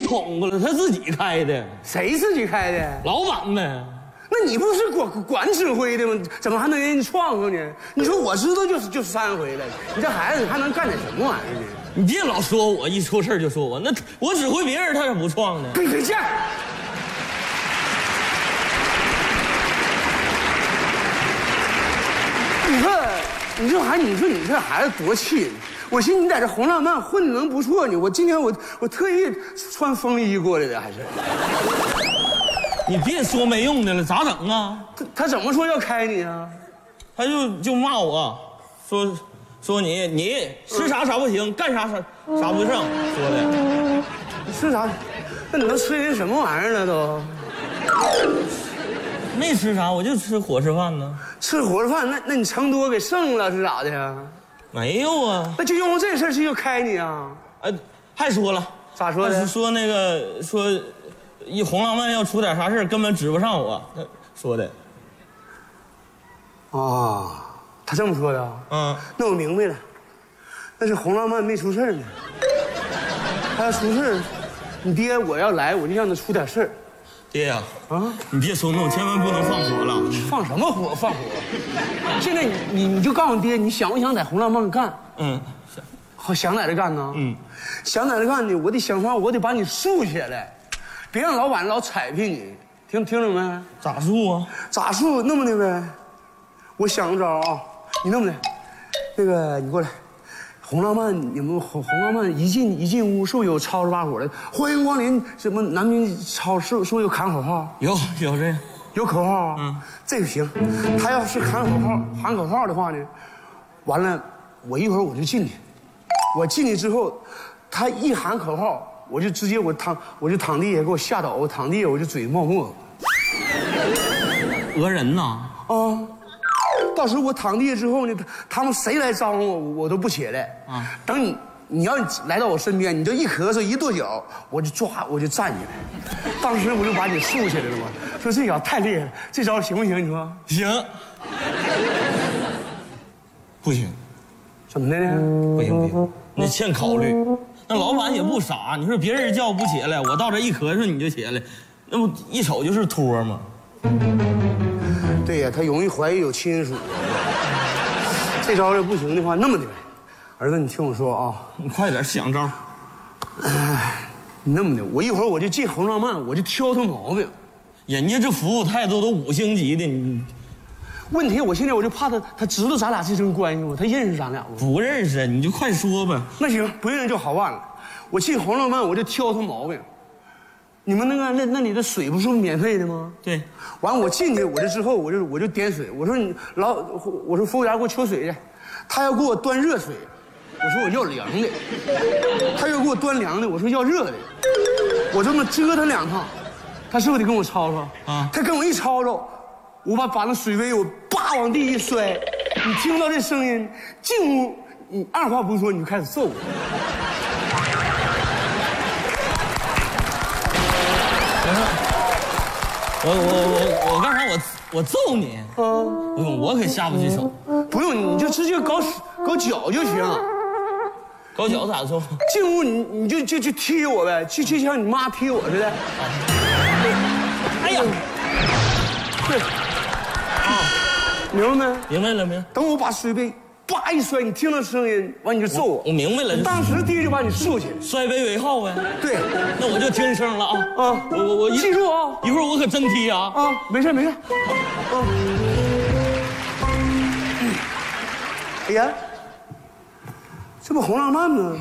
捅过了，他自己开的。 谁自己开的？ 老板呗。 那你不是管指挥的吗？怎么还能让人撞上呢？你说我知道就是3回了，你这孩子你还能干点什么玩意儿呢？ 你别老说我，一出事就说我，那我指挥别人他也不撞呢。 别犟！你说你这孩子多气！我寻思你在这红浪漫混的能不错呢，我今天我特意穿风衣过来的，还是。 你别说没用的了，咋整啊？ 他怎么说要开你啊？ 他就骂我，说你吃啥不行，干啥不剩，说的。 你吃啥？那你都吃人什么玩意儿了都？ 没吃啥，我就吃伙食饭呢。 吃伙食饭，那你成多给剩了是咋的呀？ 没有啊。 那就用这事儿去就开你啊？ 还说了， 咋说的？ 说那个一红浪漫要出点啥事根本指不上我，他说的。 啊，他这么说的。 嗯， 那我明白了，那是红浪漫没出事呢。他要出事，你爹我要来，我就让他出点事儿。 爹呀，你别冲动，千万不能放火了。 放什么火？放火！现在你就告诉爹，你想不想在红浪漫干？想在这干呢？想在这干呢，我得想法，我得把你竖起来，别让老板老踩劈你。听着没？ 咋竖啊？ 咋竖？那么的呗。我想个招啊，你那么的，那个你过来。红浪漫，你们红浪漫一进屋，是不是有吵着把火的？欢迎光临，什么男女超是不是有喊口号？ 有这， 有口号啊。这个行。他要是喊口号的话呢，完了，我一会儿我就进去。我进去之后，他一喊口号，我就直接我就躺地下，给我吓倒，我躺地下我就嘴冒沫。 讹人呐！ 到时候我躺地下之后呢，他们谁来招呼我都不起来。等你要来到我身边，你就一咳嗽一跺脚，我就站起来。当时我就把你竖起来了嘛。说这招太厉害了，这招行不行？你说行？不行？ 怎么的呢？ 不行，你欠考虑。那老板也不傻，你说别人叫不起来，我到这一咳嗽你就起来，那不一瞅就是托吗？ 对呀，他容易怀疑有亲属。这招要不行的话，那么的呗，儿子，你听我说啊， 你快点想招。 你那么的，我一会儿我就进红浪漫，我就挑他毛病。 人家这服务态度都5星级的，你问题我现在我就怕他知道咱俩这层关系吗？他认识咱俩吗？ 不认识，你就快说吧。 那行，不认识就好办了。我进红浪漫，我就挑他毛病。你们那里的水不是免费的吗？ 对。 完我进去，我就点水。我说服务员给我取水去，他要给我端热水，我说我要凉的。他要给我端凉的，我说要热的。我这么折腾2趟，他是不是得跟我吵吵啊？他跟我一吵吵，我把那水杯我叭往地一摔，你听到这声音，进屋你二话不说你就开始揍我。 我干啥？我揍你？不用，我可下不去手。 不用，你就直接搞脚就行。 搞脚咋揍？ 进屋你就踢我呗，就像你妈踢我似的。 哎呀， 对，明白没？ 明白了。 等我把水杯叭一摔，你听到声音，完你就揍我。 我明白了。 当时爹就把你竖起来， 摔杯为号呗。 对， 那我就听声了啊。我记住啊， 一会儿我可真踢啊。 没事。哎呀，这不红浪漫吗？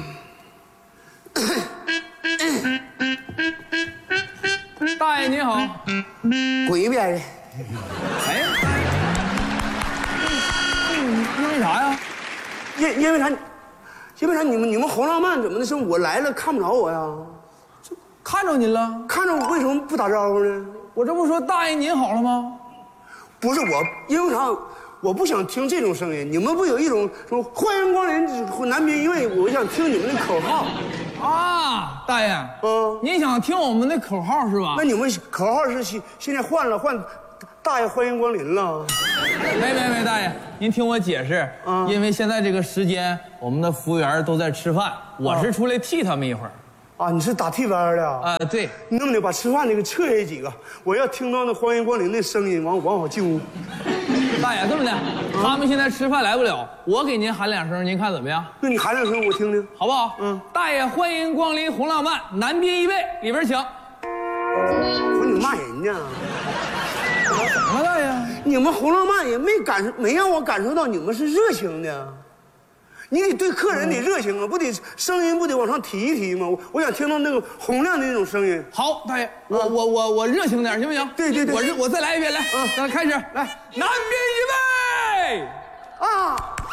大爷您好， 滚一边去！ 哎，因为啥呀？ 因为啥？你们红浪漫怎么的？是我来了看不着我呀？ 看着您了， 看着我为什么不打招呼呢？ 我这不说大爷您好了吗？ 不是我，因为啥？我不想听这种声音。你们不有一种说欢迎光临南边，因为我想听你们的口号。 啊，大爷，您想听我们的口号是吧？ 那你们口号是现在换大爷欢迎光临了？ 没，大爷，您听我解释。因为现在这个时间，我们的服务员都在吃饭，我是出来替他们一会儿。 啊，你是打替班的？ 对。 弄的把吃饭的给撤下几个，我要听到那欢迎光临的声音，完好进屋。 大爷，这么的，他们现在吃饭来不了，我给您喊2声，您看怎么样？ 那你喊2声我听听， 好不好？大爷，欢迎光临红浪漫，男宾1位，里边请。 不是你骂人呢？ 怎么了，大爷？ 你们红浪漫也没让我感受到你们是热情的。你得对客人得热情啊，不得声音不得往上提一提吗？我想听到那个洪亮的那种声音。 好，大爷，我热情点，行不行？ 对， 我再来一遍，来，咱开始，来，男宾1位， 啊！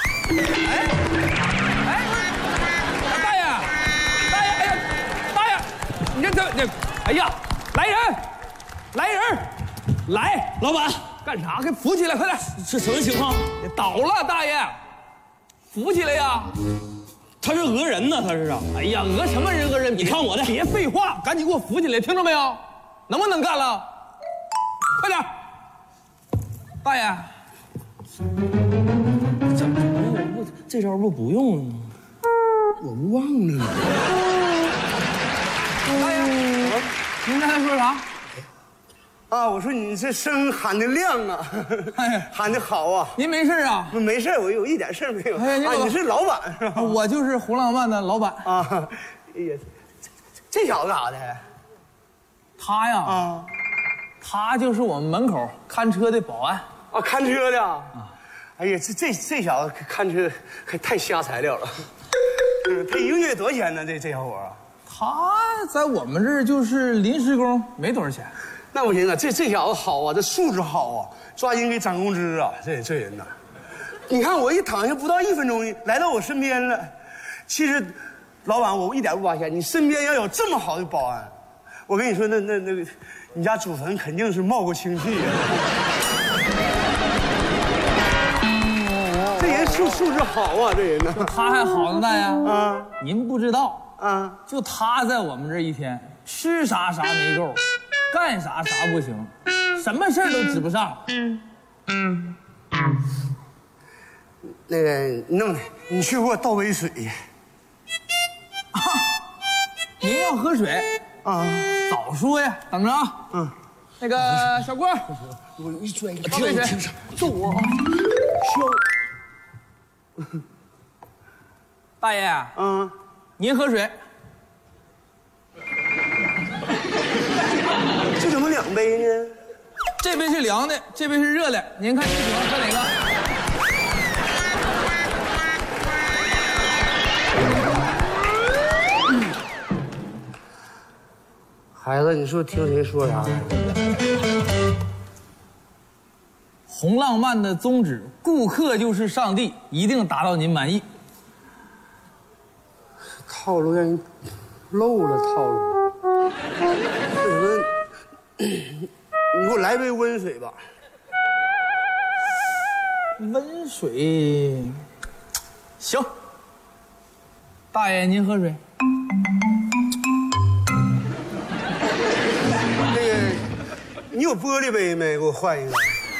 大爷，大爷，你这，哎呀，来人，来， 老板干啥？给扶起来，快点！ 这什么情况？ 倒了，大爷，扶起来呀！ 他是讹人呢，他是啊！ 哎呀，讹什么人讹人？ 你看我的， 别废话，赶紧给我扶起来，听着没有？能不能干了？快点！大爷， 怎么了？这招不用了吗？ 我忘了呢。 大爷，您刚才说啥？ 啊，我说你这声喊的亮啊，喊的好啊。 您没事啊？ 没事，我有一点事没有。 哎呀， 你是老板是吧？ 我就是红浪漫的老板啊。哎呀，这小子干啥的？ 他呀， 啊， 他就是我们门口看车的保安。 啊，看车的。啊。哎呀，这小子看车还太瞎材料了。他一个月多少钱呢？这小伙啊？ 他在我们这儿就是临时工，没多少钱。 那不行啊，这小子好啊，这素质好啊，抓紧给涨工资啊！这人呐，你看我一躺下不到1分钟，来到我身边了。其实，老板我一点不扒瞎，你身边要有这么好的保安，我跟你说，那个，你家祖坟肯定是冒过清气啊。这人素质好啊，这人呢。 他还好呢，大爷啊， 您不知道啊， 就他在我们这儿一天吃啥没够。干啥不行，什么事儿都指不上。 那个弄的，你去给我倒杯水。 啊，您要喝水啊？ 早说呀，等着啊。那个小郭， 我一拽， 倒杯水， 揍我！削。 大爷，您喝水。 这怎么2杯呢？ 这杯是凉的，这杯是热的，您看您喜欢喝哪个？ 孩子，你说听谁说啥？ 红浪漫的宗旨，顾客就是上帝，一定达到您满意。 套路让人漏了套路。这什么？你给我来杯温水吧。 温水，行。大爷，您喝水。 那个，你有玻璃杯没？给我换一个。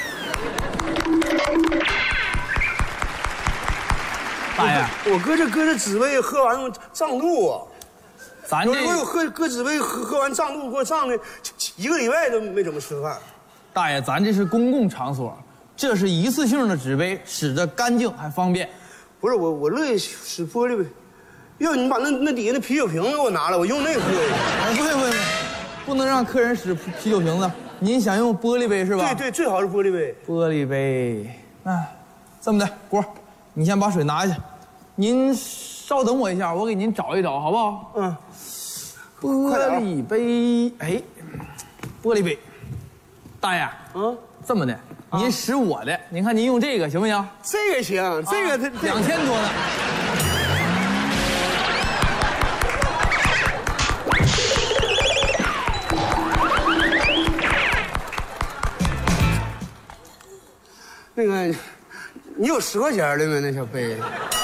大爷， 我搁这纸杯喝完胀肚啊。 咱这我有搁纸杯喝完胀肚，给我胀的1个礼拜都没怎么吃饭。 大爷，咱这是公共场所，这是一次性的纸杯，使着干净还方便。 不是我乐意使玻璃杯，要你把那底下那啤酒瓶给我拿来，我用那个喝去。 不能让客人使啤酒瓶子。您想用玻璃杯是吧？ 对，最好是玻璃杯。 玻璃杯，这么的，郭，你先把水拿下去，您稍等我一下，我给您找一找，好不好？玻璃杯，哎，玻璃杯，大爷，这么的，您使我的，您看您用这个行不行？ 这个行，这个它 2000多呢。 那个，你有10块钱的没？那小杯？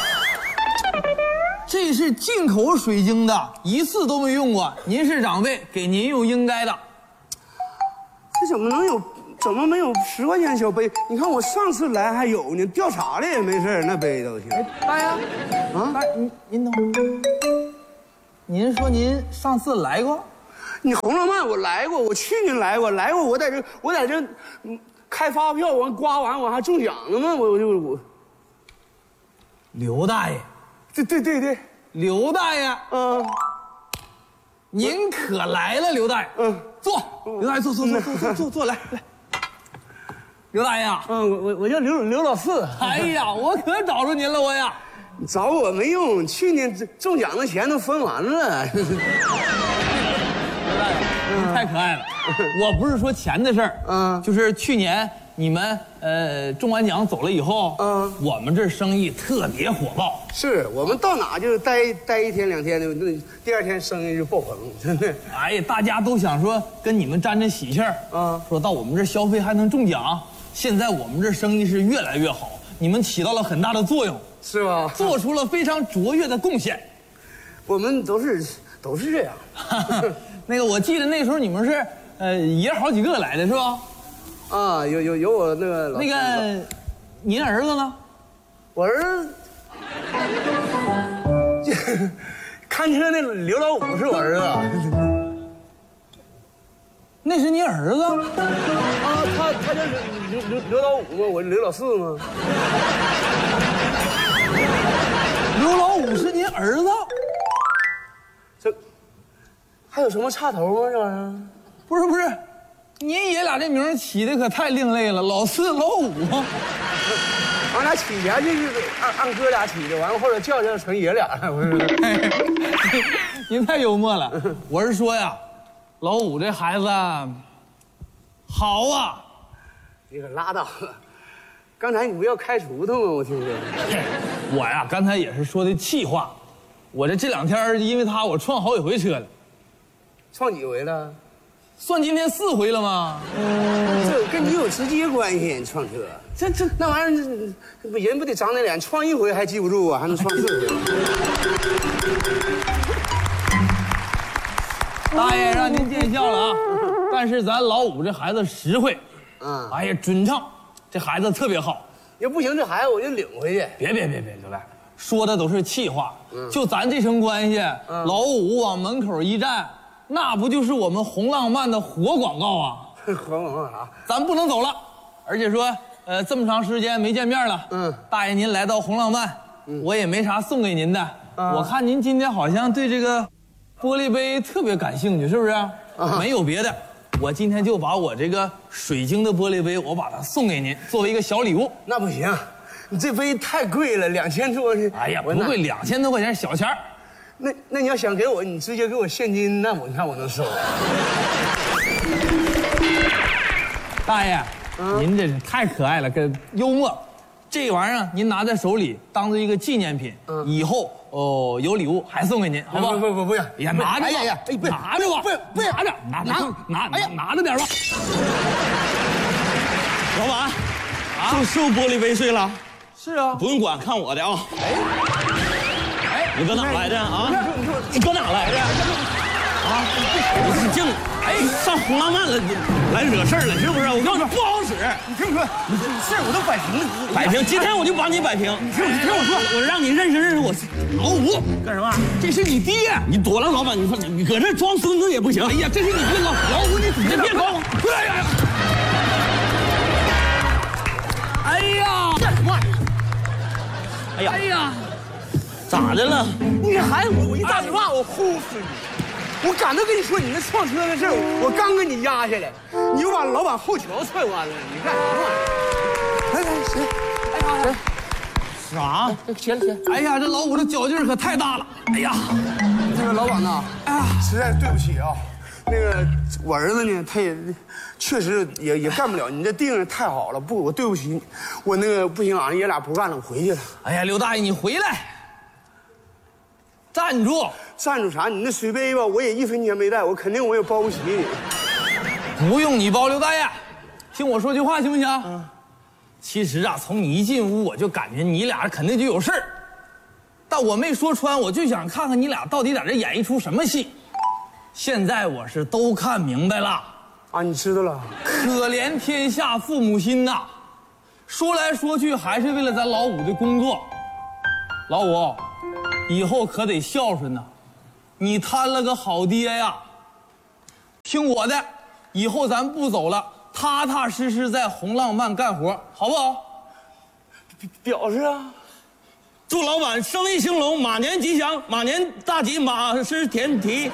这是进口水晶的，一次都没用过。您是长辈，给您用应该的。 这怎么能有？怎么没有10块钱小杯？你看我上次来还有呢，掉茶了也没事，那杯都行。 大爷，大爷，您等会儿， 您说您上次来过？ 你红浪漫我来过，我去年来过，我在这，开发票完刮完我还中奖了吗？我。 刘大爷， 对， 刘大爷，您可来了，刘大爷，坐，刘大爷坐，来。刘大爷啊， 我叫刘老四。 哎呀，我可找着您了，我呀。 找我没用，去年中奖的钱都分完了。 刘大爷，您太可爱了。我不是说钱的事儿，就是去年你们中完奖走了以后，我们这生意特别火爆。 是我们到哪就待1天2天的，那第2天生意就爆棚，真的。 哎呀，大家都想说跟你们沾沾喜气儿，说到我们这消费还能中奖。现在我们这生意是越来越好，你们起到了很大的作用， 是吧？ 做出了非常卓越的贡献。 我们都是这样。 那个，我记得那时候你们是爷好几个来的是吧？ 啊，有我那个那个，您儿子呢？ 我儿子看车那刘老五是我儿子。 那是你儿子？ 啊，他叫刘老五吗？我刘老四吗？ 刘老五是您儿子？ 这还有什么插头吗？这玩意儿？ 不是，您爷俩这名起的可太另类了，老四老五。 俺俩起前就是按哥俩起的，完了后来叫成爷俩了。 您太幽默了。我是说呀，老五这孩子好啊。 你可拉倒了，刚才你不要开除他吗？我听说。 我呀，刚才也是说的气话。我这2天因为他，我撞好几回车了。 撞几回了？ 算今天4回了吗？ 这跟你有直接关系，你撞车。这那玩意儿，人不得长点脸，撞1回还记不住啊，还能撞4回。 大爷让您见笑了啊！但是咱老五这孩子实惠，哎呀，准唱，这孩子特别好。 要不行，这孩子我就领回去。 别，刘大爷，说的都是气话。就咱这层关系，老五往门口一站，那不就是我们红浪漫的活广告啊？ 活广告啥？ 咱不能走了，而且说，这么长时间没见面了，大爷您来到红浪漫，我也没啥送给您的。我看您今天好像对这个玻璃杯特别感兴趣，是不是？没有别的，我今天就把我这个水晶的玻璃杯，我把它送给您，作为一个小礼物。 那不行，你这杯太贵了，2000多。 哎呀，不贵，2000多块钱小钱儿。 那你要想给我，你直接给我现金，那我能收。 大爷，您这是太可爱了，跟幽默。这玩意儿您拿在手里当做一个纪念品，以后有礼物还送给您，好不好？ 不要！ 哎呀，拿着吧！ 哎呀， 拿着吧！不拿着，拿着点吧。 老板，是不是玻璃杯碎了？ 是啊， 不用管，看我的啊！你搁哪来的啊？你搁哪来的？啊！你是净上红浪漫了，你来惹事儿了是不是？我告诉你不好使。 你听我说，你这事儿我都摆平了。 摆平，今天我就把你摆平。 你听我说， 我让你认识我老五。 干什么？这是你爹！ 你躲了，老板，你搁这装孙子也不行。 哎呀，这是你爹老五，你别搞我！ 哎呀！ 哎呀！ 干什么？ 哎呀！ 咋的了？ 你这孩子，我一大嘴巴，我呼死你！我赶着跟你说你那撞车的事儿，我刚跟你压下来，你又把老板后桥踹弯了，你干什么玩意儿？来，起来！哎呀， 啥？ 起来！ 哎呀，这老五这脚劲儿可太大了！哎呀， 那个老板呐，实在对不起啊，那个我儿子呢，他也确实也干不了，你这定太好了，不，我对不起你，我那个不行，俺爷俩不干了，我回去了。 哎呀，刘大爷，你回来，站住！ 站住啥？你那水杯吧，我也1分钱没带，我肯定我也包不起你。 不用你包，刘大爷，听我说句话行不行？其实啊，从你一进屋，我就感觉你俩肯定就有事儿，但我没说穿，我就想看看你俩到底在这演一出什么戏。现在我是都看明白了啊，你知道了？ 可怜天下父母心呐，说来说去还是为了咱老五的工作。老五，以后可得孝顺呐。 你摊了个好爹呀！听我的，以后咱不走了，踏踏实实在红浪漫干活，好不好？ 表示啊。 祝老板生意兴隆，马年吉祥，马年大吉，马失前蹄，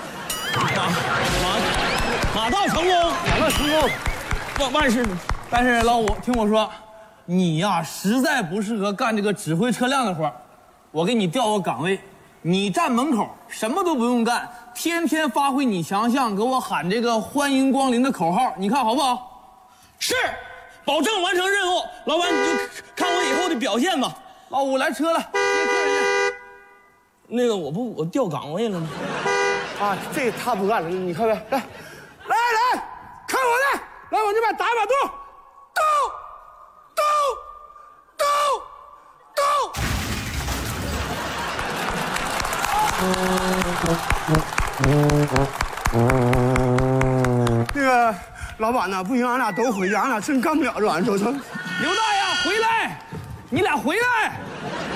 马到成功， 马到成功， 万事。 但是老五，听我说，你呀实在不适合干这个指挥车辆的活，我给你调个岗位，你站门口，什么都不用干，天天发挥你强项，给我喊这个欢迎光临的口号，你看好不好？ 是，保证完成任务。老板，你就看我以后的表现吧。 老五来车了，接客人去。 那个我调岗位了吗？ 啊，这他不干了，你看看，来，看我的，来往这边打一把舵，那个老板呢？不行，俺俩都回家，俺俩真干不了这玩意儿，都成。 刘大爷，回来！你俩回来！